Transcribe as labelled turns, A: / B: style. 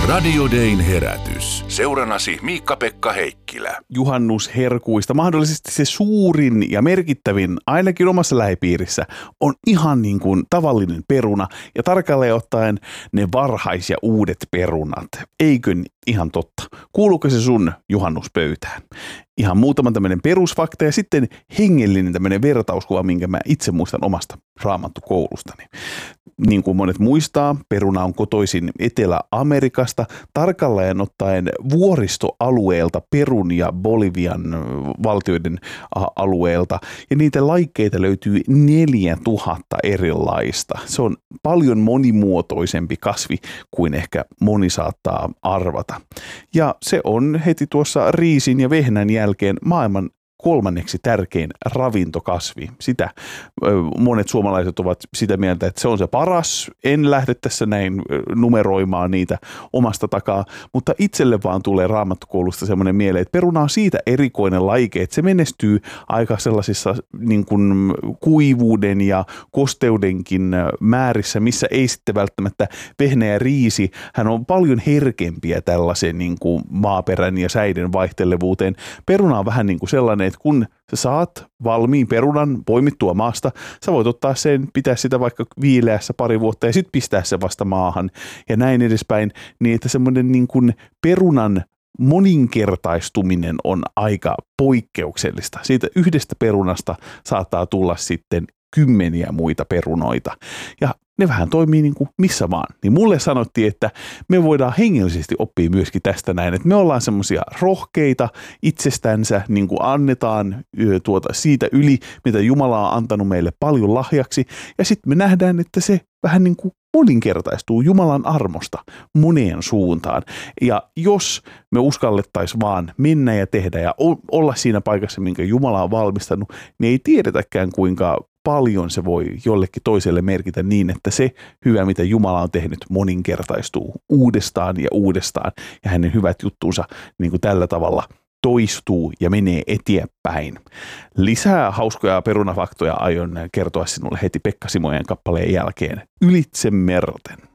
A: Radio Dayn herätys. Seurannasi Miikka-Pekka Heikkilä.
B: Juhannusherkuista mahdollisesti se suurin ja merkittävin, ainakin omassa lähipiirissä, on ihan niin kuin tavallinen peruna ja tarkalleen ottaen ne varhais- ja uudet perunat. Eikö ihan totta? Kuuluuko se sun juhannuspöytään? Ihan muutama tämmöinen perusfakta ja sitten hengellinen tämmöinen vertauskuva, minkä mä itse muistan omasta raamattukoulustani. Niin kuin monet muistaa, peruna on kotoisin Etelä-Amerikasta, tarkalleen ottaen vuoristoalueelta, Perun ja Bolivian valtioiden alueelta. Ja niitä laikkeita löytyy 4000 erilaista. Se on paljon monimuotoisempi kasvi kuin ehkä moni saattaa arvata. Ja se on heti tuossa riisin ja vehnän jälkeen maailman kolmanneksi tärkein ravintokasvi. Sitä monet suomalaiset ovat sitä mieltä, että se on se paras. En lähde tässä näin numeroimaan niitä omasta takaa, mutta itselle vaan tulee raamattukoulusta semmoinen mieleen, että peruna on siitä erikoinen laike, että se menestyy aika sellaisissa niin kuin kuivuuden ja kosteudenkin määrissä, missä ei sitten välttämättä vehnä ja riisi. Hän on paljon herkempiä tällaisen niin kuin maaperän ja säiden vaihtelevuuteen. Peruna on vähän niin kuin sellainen, että kun sä saat valmiin perunan poimittua maasta, sä voit ottaa sen, pitää sitä vaikka viileässä pari vuotta ja sitten pistää se vasta maahan ja näin edespäin, niin että semmoinen niin kuin perunan moninkertaistuminen on aika poikkeuksellista. Siitä yhdestä perunasta saattaa tulla sitten kymmeniä muita perunoita. Ja ne vähän toimii niin kuin missä vaan. Niin mulle sanottiin, että me voidaan hengellisesti oppia myöskin tästä näin, että me ollaan semmoisia rohkeita itsestänsä, niin kuin annetaan siitä yli, mitä Jumala on antanut meille paljon lahjaksi. Ja sitten me nähdään, että se vähän niin kuin moninkertaistuu Jumalan armosta moneen suuntaan. Ja jos me uskallettaisiin vaan mennä ja tehdä ja olla siinä paikassa, minkä Jumala on valmistanut, niin ei tiedetäkään kuinka paljon se voi jollekin toiselle merkitä niin, että se hyvä, mitä Jumala on tehnyt, moninkertaistuu uudestaan ja uudestaan ja hänen hyvät juttuunsa niin kuin tällä tavalla toistuu ja menee eteenpäin. Lisää hauskoja perunafaktoja aion kertoa sinulle heti Pekka Simojen kappaleen jälkeen Ylitse merten.